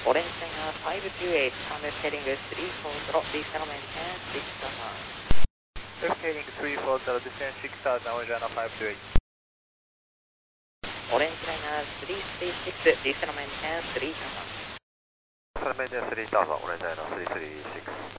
Orange Liner 528, Thomas heading 340, descend maintain 6000. Left heading 340, descend 6000, Orange Liner 528. Orange Liner 336, descend maintain 3000. Descend maintain 3000, Orange Liner 336.